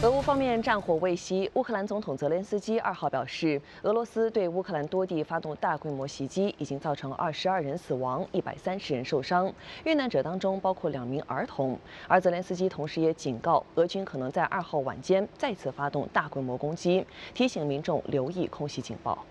俄乌方面战火未息，乌克兰总统泽连斯基2号表示，俄罗斯对乌克兰多地发动大规模袭击，已经造成22人死亡，130人受伤，遇难者当中包括2名儿童。而泽连斯基同时也警告，俄军可能在2号晚间再次发动大规模攻击，提醒民众留意空袭警报。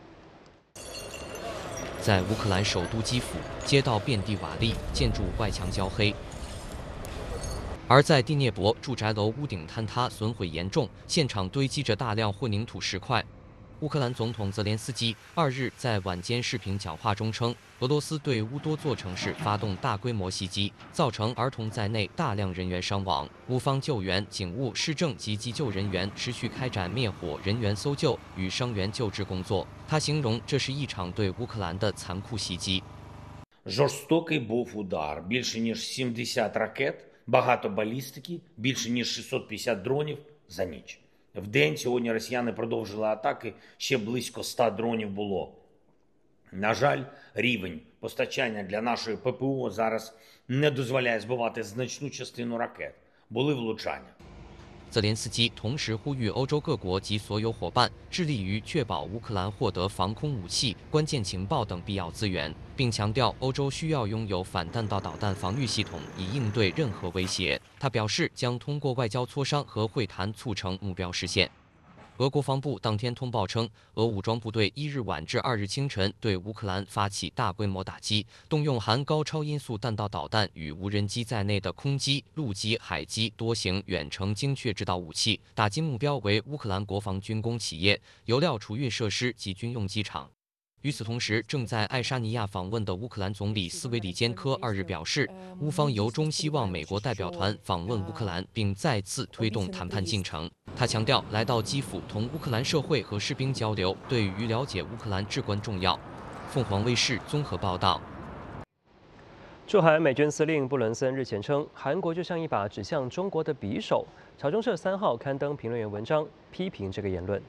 在乌克兰首都基辅，街道遍地瓦砾，建筑外墙焦黑。 而在第聂伯，住宅楼屋顶坍塌，损毁严重，现场堆积着大量混凝土石块。乌克兰总统泽连斯基2日在晚间视频讲话中称，俄罗斯对乌多座城市发动大规模袭击，造成儿童在内大量人员伤亡。乌方救援、警务、市政及急救人员持续开展灭火、人员搜救与伤员救治工作。他形容这是一场对乌克兰的残酷袭击。 Жорстокий був удар, більше ніж 70 ракет. Багато балістики, більше ніж 650 дронів за ніч. Вдень сьогодні росіяни продовжили атаки, ще близько 100 дронів було. На жаль, рівень постачання для нашої ППО зараз не дозволяє збивати значну частину ракет. Були влучання. 泽连斯基同时呼吁欧洲各国及所有伙伴致力于确保乌克兰获得防空武器、关键情报等必要资源，并强调欧洲需要拥有反弹道导弹防御系统以应对任何威胁。他表示将通过外交磋商和会谈促成目标实现。 俄国防部当天通报称，俄武装部队1日晚至2日清晨对乌克兰发起大规模打击，动用含高超音速弹道导弹与无人机在内的空机、陆基、海基多型远程精确制导武器，打击目标为乌克兰国防军工企业、油料储运设施及军用机场。 与此同时，正在爱沙尼亚访问的乌克兰总理斯维里坚科2日表示，乌方由衷希望美国代表团访问乌克兰，并再次推动谈判进程。他强调，来到基辅同乌克兰社会和士兵交流，对于了解乌克兰至关重要。凤凰卫视综合报道。 驻韩美军司令布伦森日前称，韩国就像一把指向中国的匕首。朝中社3号刊登评论员文章，批评这个言论。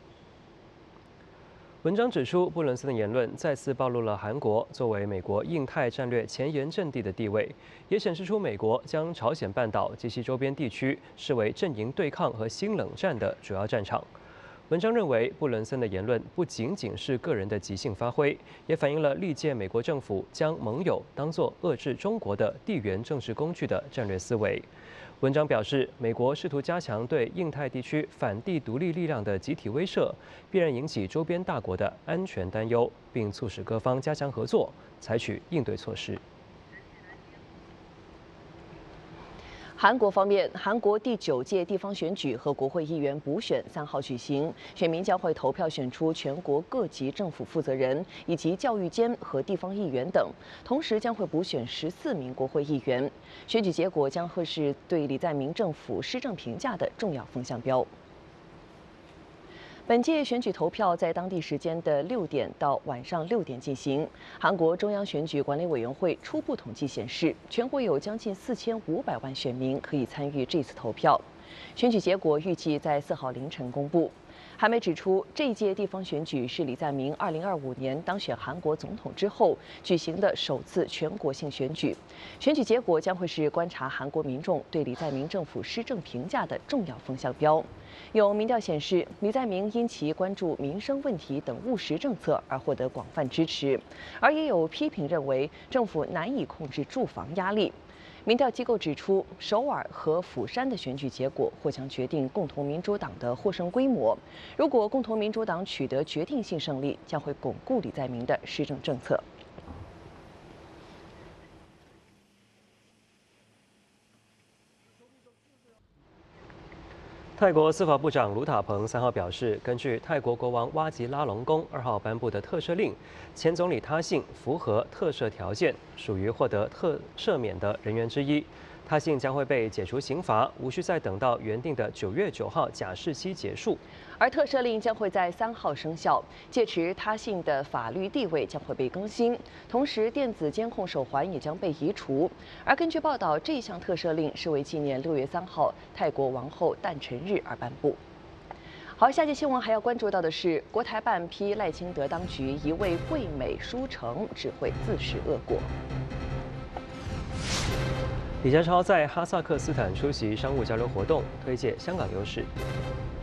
文章指出，布伦森的言论再次暴露了韩国作为美国印太战略前沿阵地的地位，也显示出美国将朝鲜半岛及其周边地区视为阵营对抗和新冷战的主要战场。文章认为，布伦森的言论不仅仅是个人的即兴发挥，也反映了历届美国政府将盟友当作遏制中国的地缘政治工具的战略思维。 文章表示，美国试图加强对印太地区反帝独立力量的集体威慑，必然引起周边大国的安全担忧，并促使各方加强合作，采取应对措施。 韩国方面，韩国第9届地方选举和国会议员补选3号举行，选民将会投票选出全国各级政府负责人以及教育监和地方议员等，同时将会补选14名国会议员。选举结果将会是对李在明政府施政评价的重要风向标。 本届选举投票在当地时间的6点到晚上6点进行。韩国中央选举管理委员会初步统计显示，全国有将近4500万选民可以参与这次投票。选举结果预计在4号凌晨公布。韩媒指出，这一届地方选举是李在明2025年当选韩国总统之后举行的首次全国性选举。选举结果将会是观察韩国民众对李在明政府施政评价的重要风向标。 有民调显示，李在明因其关注民生问题等务实政策而获得广泛支持，而也有批评认为政府难以控制住房压力。民调机构指出，首尔和釜山的选举结果或将决定共同民主党的获胜规模。如果共同民主党取得决定性胜利，将会巩固李在明的施政政策。 泰国司法部长卢塔彭3号表示，根据泰国国王哇吉拉隆功2号颁布的特赦令，前总理他信符合特赦条件，属于获得特赦免的人员之一。他信将会被解除刑罚，无需再等到原定的9月9号假释期结束。 而特赦令将会在3号生效，届时他信的法律地位将会被更新，同时电子监控手环也将被移除。而根据报道，这项特赦令是为纪念6月3号泰国王后诞辰日而颁布。 好，下节新闻还要关注到的是，国台办批赖清德当局一味惠美书城，只会自食恶果。 李家超在哈萨克斯坦出席商务交流活动，推介香港优势。